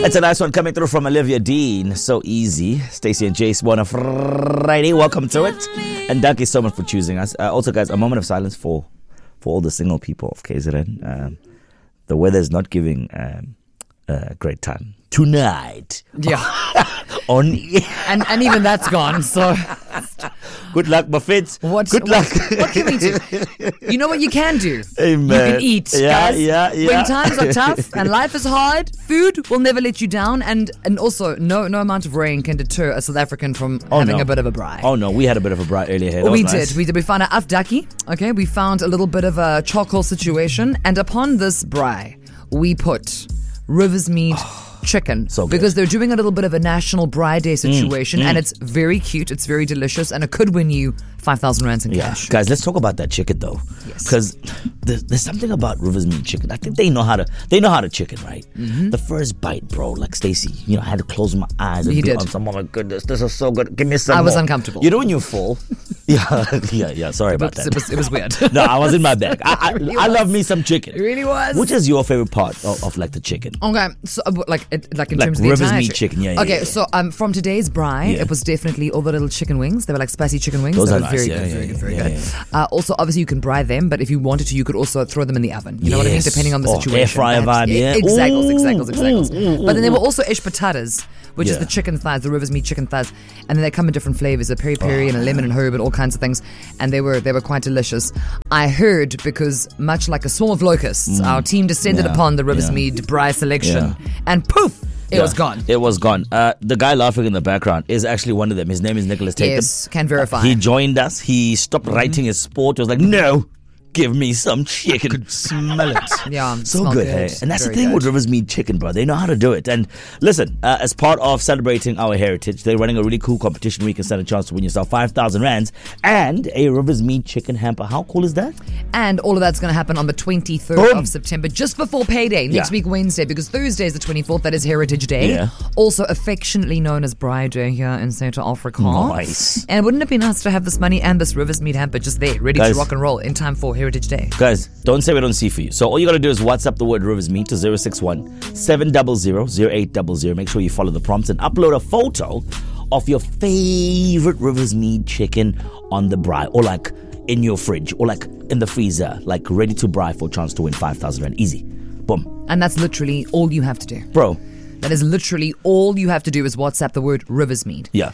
It's a nice one coming through from Olivia Dean. So easy. Stacey and Jace on a Friday. Welcome to it. And thank you so much for choosing us. Also, guys, a moment of silence for all the single people of KZN. The weather is not giving a great time tonight. Yeah. and even that's gone. So good luck, Buffett. Good luck. What can we do? You know what you can do? Amen. You can eat, guys. Yeah. When times are tough and life is hard, food will never let you down. And also, no amount of rain can deter a South African from having a bit of a braai. Oh no, we had a bit of a braai earlier here. We did. We found an afdaki. Okay, we found a little bit of a charcoal situation, and upon this braai, we put Rivers Mead chicken, so because they're doing a little bit of a national braai day situation, and it's very cute, it's very delicious, and it could win you 5,000 rands in cash. Guys, let's talk about that chicken though. Yes. Because there's something about Rivers Meat chicken. I think they know how to chicken, right? Mm-hmm. The first bite, bro, like Stacey, I had to close my eyes and be on some, oh my goodness, this is so good. Give me some. I was more. Uncomfortable. You know when you're full? Yeah. Sorry about that. It was weird. No, I was in my bag. I love me some chicken. It really was. Which is your favorite part of like the chicken? Okay, so like in terms of the Rivers entire Meat chicken. Yeah. Okay, so from today's braai, it was definitely all the little chicken wings. They were like spicy chicken wings. Those that are were nice. Very good. Also, obviously, you can braai them, but if you wanted to, you could also throw them in the oven. You know what I mean? Depending on the situation. Air fryer vibe, yeah. Exactly. But then there were also ish patatas, which is the chicken thighs, the Rivers Meat chicken thighs, and then they come in different flavors, a peri-peri and a lemon and herb and all kinds of things, and they were quite delicious. I heard, because much like a swarm of locusts, our team descended upon the Rivers Mead braai selection, and poof! It was gone. It was gone. The guy laughing in the background is actually one of them. His name is Nicholas Tatum. Yes, can verify. He joined us. He stopped writing his sport. He was like, no, give me some chicken. I could smell it. Yeah, so good, hey? And that's the thing with Rivers Meat chicken, bro. They know how to do it. And listen, as part of celebrating our heritage, they're running a really cool competition where you can stand a chance to win yourself 5,000 rands and a Rivers Meat chicken hamper. How cool is that? And all of that's going to happen on the 23rd of September, just before payday, next week Wednesday, because Thursday is the 24th, that is Heritage Day, also affectionately known as Braai Day here in South Africa. Nice. And wouldn't it be nice to have this money and this Rivers Meat hamper just there, ready to rock and roll in time for Heritage Day? Guys, don't say we don't see for you. So all you got to do is WhatsApp the word Rivers Meat to 061-700-0800. Make sure you follow the prompts and upload a photo of your favorite Rivers Meat chicken on the braai, or like in your fridge, or like in the freezer, like ready to braai for a chance to win 5,000 rand. Easy. Boom. And that's literally all you have to do. Bro. That is literally all you have to do is WhatsApp the word Rivers Mead to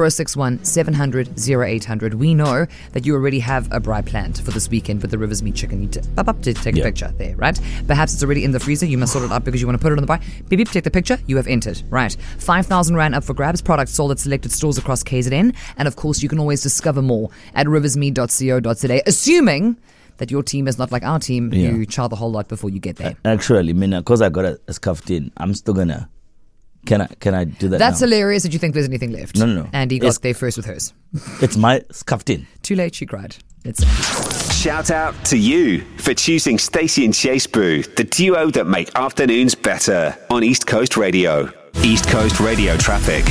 061-700-0800. We know that you already have a braai planned for this weekend with the Rivers Mead chicken. You take a picture there, right? Perhaps it's already in the freezer. You must sort it out because you want to put it on the braai. Beep, beep, take the picture. You have entered, right? 5,000 rand up for grabs. Products sold at selected stores across KZN. And of course, you can always discover more at riversmead.co.za, assuming that your team is not like our team, you chow the whole lot before you get there. Actually, because I got a scuffed in, I'm still gonna. Can I do that? That's now? hilarious that you think there's anything left. No. Andy got there first with hers. It's my scuffed in. Too late, she cried. Shout out to you for choosing Stacey and Chase Brew, the duo that make afternoons better on East Coast Radio. East Coast Radio traffic.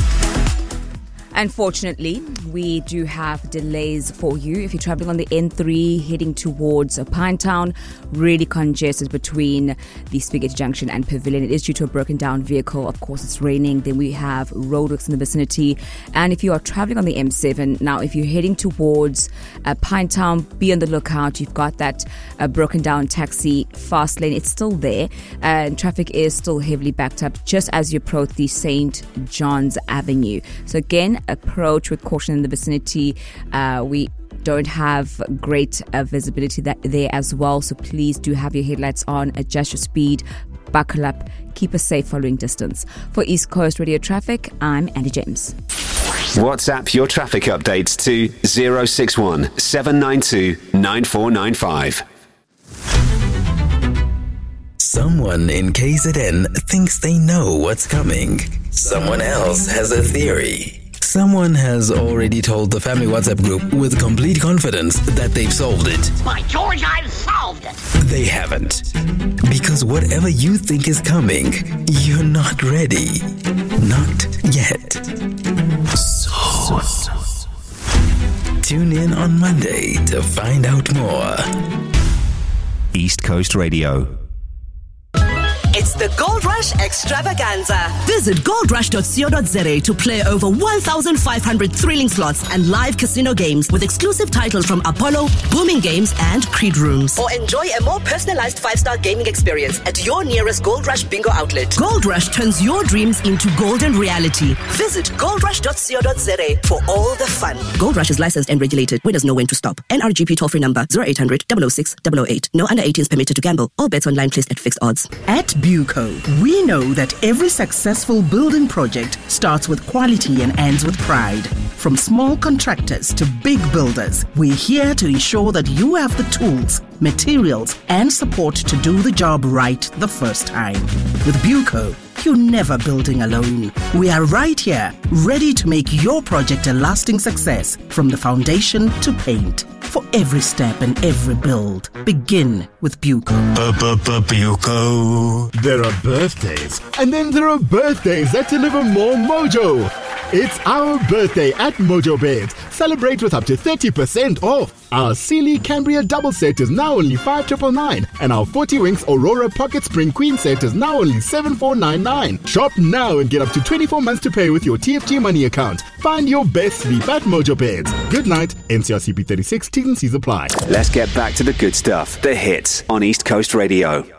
Unfortunately, we do have delays for you. If you're traveling on the N3 heading towards Pinetown, really congested between the Spaghetti Junction and Pavilion. It is due to a broken down vehicle. Of course, it's raining. Then we have roadworks in the vicinity. And if you are traveling on the M7, now if you're heading towards Pinetown, be on the lookout. You've got that broken down taxi fast lane. It's still there. And traffic is still heavily backed up just as you approach the St. John's Avenue. So again, approach with caution in the vicinity. We don't have great visibility there as well, so please do have your headlights on, adjust your speed, buckle up, keep a safe following distance. For East Coast Radio Traffic, I'm Andy James. WhatsApp your traffic updates to 061 792 9495. Someone in KZN thinks they know what's coming. Someone else has a theory. Someone has already told the family WhatsApp group with complete confidence that they've solved it. By George, I've solved it. They haven't. Because whatever you think is coming, you're not ready. Not yet. So. Tune in on Monday to find out more. East Coast Radio. It's It's the Gold Rush Extravaganza. Visit goldrush.co.za to play over 1,500 thrilling slots and live casino games with exclusive titles from Apollo, Booming Games, and Creed Rooms. Or enjoy a more personalized 5-star gaming experience at your nearest Gold Rush bingo outlet. Gold Rush turns your dreams into golden reality. Visit goldrush.co.za for all the fun. Gold Rush is licensed and regulated. Winners know when to stop. NRGP toll-free number 0800 006 008. No under 18s permitted to gamble. All bets online placed at fixed odds. At Buco, we know that every successful building project starts with quality and ends with pride. From small contractors to big builders, we're here to ensure that you have the tools, materials, and support to do the job right the first time. With Buco, you're never building alone. We are right here, ready to make your project a lasting success, from the foundation to paint. For every step and every build, begin with Buco. Buco. There are birthdays, and then there are birthdays that deliver more mojo. It's our birthday at Mojo Beds. Celebrate with up to 30% off. Our Sealy Cambria double set is now only 5,999, and our 40 Winks Aurora Pocket Spring Queen set is now only 7,499. Shop now and get up to 24 months to pay with your TFG money account. Find your best sleep at Mojo Beds. Good night. NCRCP 36, T's and C's apply. Let's get back to the good stuff. The hits on East Coast Radio.